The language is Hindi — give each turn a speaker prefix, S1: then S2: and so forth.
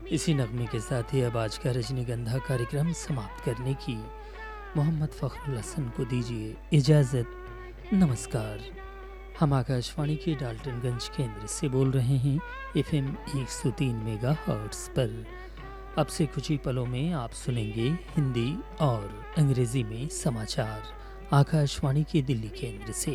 S1: इसी नगमे के साथ ही अब आज का रजनीगंधा कार्यक्रम समाप्त करने की मोहम्मद फ़खरुल हसन को दीजिए इजाज़त। नमस्कार। हम आकाशवाणी के डाल्टनगंज केंद्र से बोल रहे हैं FM 103 मेगाहर्ट्ज़ पर। अब से कुछ ही पलों में आप सुनेंगे हिंदी और अंग्रेज़ी में समाचार आकाशवाणी के दिल्ली केंद्र से।